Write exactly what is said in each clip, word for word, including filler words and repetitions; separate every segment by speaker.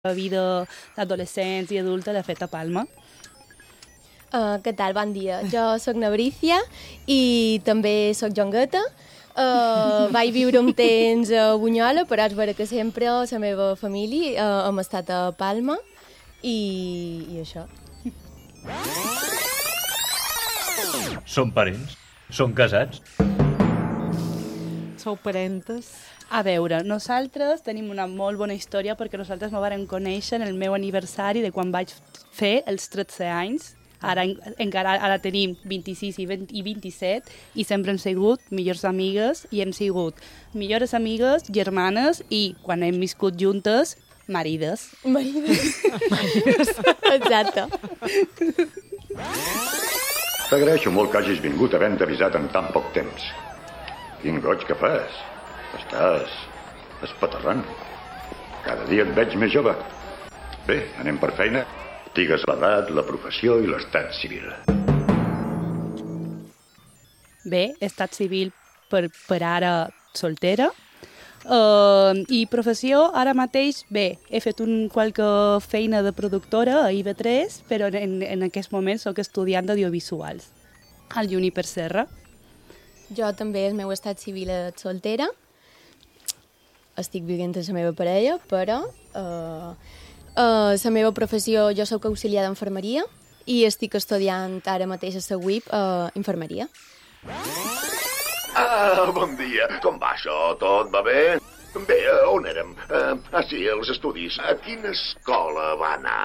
Speaker 1: la vida d'adolescents i adulta l'ha fet a Palma.
Speaker 2: Uh, què tal? Bon dia. Jo sóc na Brícia i també sóc jongueta. Uh, vaig viure un temps a Bunyola, però és vera que sempre la meva família uh, hem estat a Palma i, i això.
Speaker 3: Són parents? Són casats?
Speaker 4: Sou parentes?
Speaker 1: A veure, nosaltres tenim una molt bona història perquè nosaltres me vàrem conèixer en el meu aniversari de quan vaig fer els tretze anys. Ara encara ara tenim vint-i-sis i, vint, i vint-i-set i sempre hem sigut millors amigues i hem sigut millors amigues, germanes i, quan hem viscut juntes, marides.
Speaker 2: Marides. Marides. Exacte.
Speaker 5: T'agraeixo molt que hagis vingut havent avisat en tan poc temps. Quin goig que fas. Estàs espaterrant. Cada dia et veig més jove. Bé, anem per feina. Digues l'edat, la professió i l'estat civil.
Speaker 1: Bé, estat civil per, per ara soltera. Uh, I professió, ara mateix, bé, he fet un, qualque feina de productora a I V tres, però en, en aquest moment soc estudiant d'audiovisuals al Juniper Serra.
Speaker 2: Jo també, el meu estat civil és soltera. Estic vivint amb la meva parella, però uh, uh, la meva professió, jo soc auxiliar d'enfermeria i estic estudiant ara mateix a la U I P uh, infermeria.
Speaker 5: Ah, bon dia. Com va això? Tot va bé? Bé, on érem? Uh, ah, sí, els estudis. A quina escola va anar?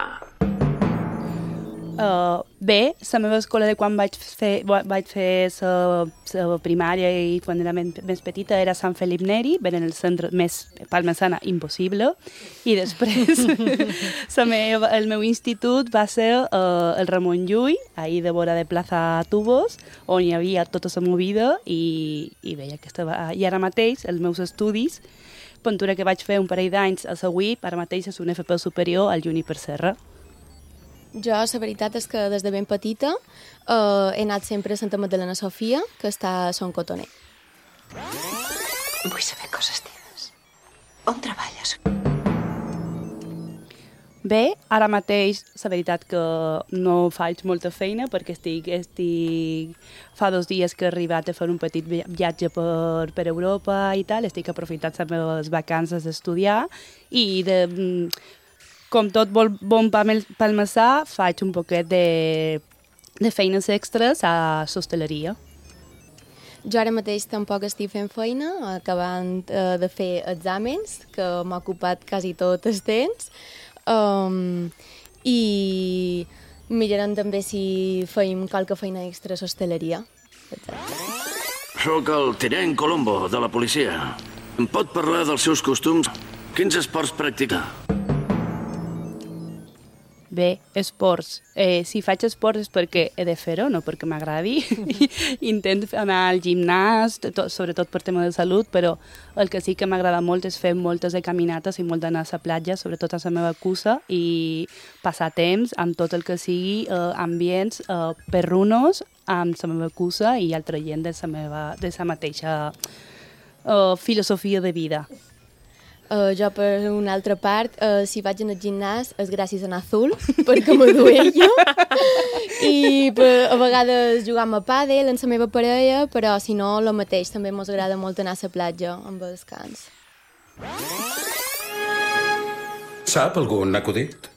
Speaker 1: Uh, bé, la meva escola de quan vaig fer, vaig fer la primària i quan era men, més petita era Sant Felip Neri, ben en el centre més palmesana impossible, i després meva, el meu institut va ser uh, el Ramon Llull, ahir de vora de Plaza Tubos, on hi havia tota la movida i, i bé, aquesta va, i ara mateix els meus estudis, pintura que vaig fer un parell d'anys a la U I P, ara mateix és un F P superior al Juniper Serra.
Speaker 2: Jo, la veritat és que des de ben petita eh, he anat sempre a Santa Magdalena Sofia, que està a Son Cotoner.
Speaker 6: Vull saber coses teves. On treballes?
Speaker 1: Bé, ara mateix, la veritat que no faig molta feina perquè estic, estic... fa dos dies que he arribat a fer un petit viatge per, per Europa i tal, estic aprofitant les meves vacances d'estudiar i de... Com tot bon palmesà, faig un poquet de, de feines extres a l'hostaleria.
Speaker 2: Jo ara mateix tampoc estic fent feina, acabant uh, de fer exàmens, que m'ha ocupat quasi tot el temps, um, i mirarem també si feim qualque feina extra a l'hostaleria.
Speaker 7: Soc el tinent Colombo, de la policia. Em pot parlar dels seus costums? Quins esports practica?
Speaker 1: Bé, esports. Eh, si faig esports és perquè he de fer-ho, no perquè m'agradi. Intento anar al gimnàs, tot, sobretot per tema de salut, però el que sí que m'agrada molt és fer moltes de caminates i molt d'anar a la platja, sobretot a la meva cussa, i passar temps amb tot el que sigui eh, ambients eh, perrunos amb la meva cussa i altra gent de la meva, de la mateixa eh, filosofia de vida.
Speaker 2: Uh, jo, per una altra part, uh, si vaig al gimnàs és gràcies a anar azul, perquè me dueia. I per, a vegades jugam a pàdel amb la meva parella, però si no, el mateix. També ens agrada molt anar a la platja amb el descans.
Speaker 8: Sap algun acudit?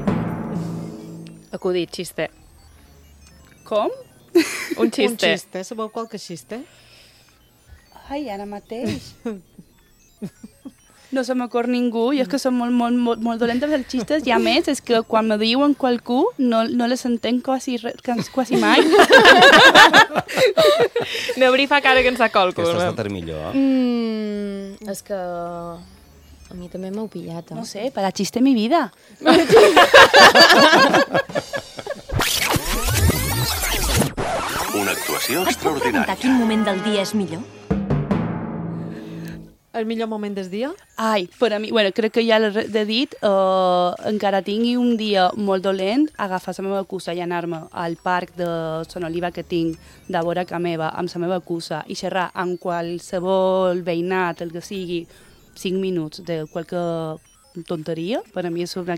Speaker 1: Acudit, xiste. Com?
Speaker 4: Un xiste. Un xiste. Sabeu qualque xiste?
Speaker 1: Ai, ara mateix. No se m'acord ningú, i és que som molt, molt, molt, molt dolenta amb els xistes, i a més és que quan me diuen qualcú no, no les entenc quasi, quasi mai.
Speaker 4: Nebrí fa cara que en sa qualcú.
Speaker 9: Aquesta està millor, eh?
Speaker 2: Mm, és que a mi també m'heu pillat. Eh?
Speaker 1: No sé, para chiste mi vida.
Speaker 7: Una actuació
Speaker 6: Et puc preguntar
Speaker 7: extraordinària.
Speaker 6: quin moment del dia és millor?
Speaker 4: El millor moment del dia?
Speaker 1: Ai, per a mi, bueno, crec que ja l'he dit, uh, encara tingui un dia molt dolent, agafar la meva cussa i anar-me al parc de Son Oliva que tinc de vora ca meva amb la meva cussa i xerrar amb qualsevol veïnat, el que sigui, cinc minuts de qualque tonteria. Per a mi és una